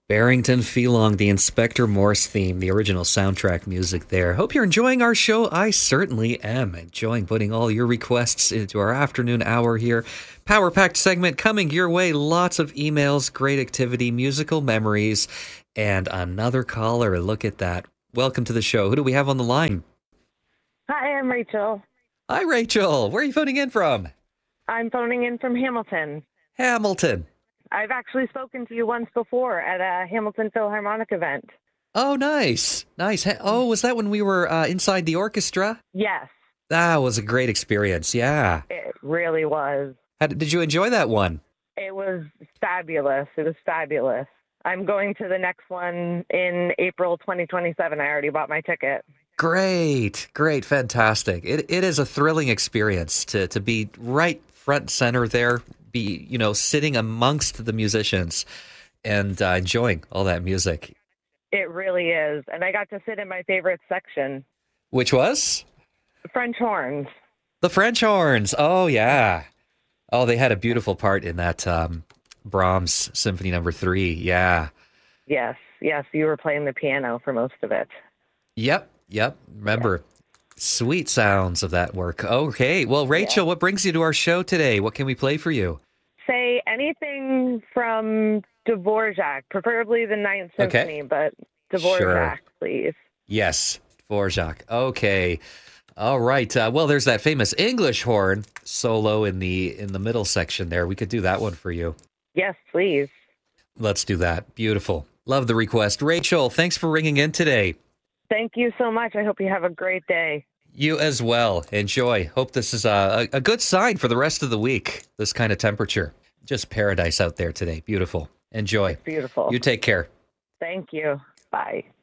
Barrington Feelong, the Inspector Morse theme, the original soundtrack music there. Hope you're enjoying our show. I certainly am enjoying putting all your requests into our afternoon hour here. Power-packed segment coming your way. Lots of emails, great activity, musical memories, and another caller. Look at that. Welcome to the show. Who do we have on the line? Hi, I'm Rachel. Hi, Rachel. Where are you phoning in from? I'm phoning in from Hamilton. Hamilton. I've actually spoken to you once before at a Hamilton Philharmonic event. Oh, nice. Nice. Oh, was that when we were inside the orchestra? Yes. That was a great experience, yeah. It really was. Did you enjoy that one? It was fabulous. It was fabulous. I'm going to the next one in April 2027. I already bought my ticket. Great, fantastic. It is a thrilling experience to be right front center there, be, sitting amongst the musicians and enjoying all that music. It really is. And I got to sit in my favorite section. Which was? French horns. The French horns. Oh, yeah. Oh, they had a beautiful part in that Brahms Symphony No. 3. Yeah. Yes. You were playing the piano for most of it. Yep. Remember, sweet sounds of that work. Okay. Well, Rachel, what brings you to our show today? What can we play for you? Say anything from Dvorak, preferably the Ninth Symphony, but Dvorak, please. Yes, Dvorak. Okay. All right. Well, there's that famous English horn solo in the middle section there. We could do that one for you. Yes, please. Let's do that. Beautiful. Love the request. Rachel, thanks for ringing in today. Thank you so much. I hope you have a great day. You as well. Enjoy. Hope this is a good sign for the rest of the week, this kind of temperature. Just paradise out there today. Beautiful. Enjoy. Beautiful. You take care. Thank you. Bye.